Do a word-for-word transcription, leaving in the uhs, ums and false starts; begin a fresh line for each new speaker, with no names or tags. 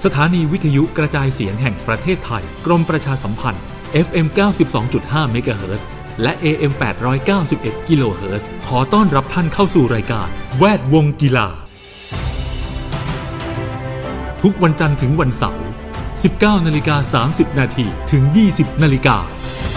สถานีวิทยุกระจายเสียงแห่งประเทศไทยกรมประชาสัมพันธ์ เอฟ เอ็ม เก้าสิบสองจุดห้า เมกะเฮิรตซ์และ เอ เอ็ม แปดร้อยเก้าสิบเอ็ด กิโลเฮิรตซ์ขอต้อนรับท่านเข้าสู่รายการแวดวงกีฬาทุกวันจันทร์ถึงวันเสาร์ สิบเก้านาฬิกาสามสิบนาทีถึง ยี่สิบนาฬิกา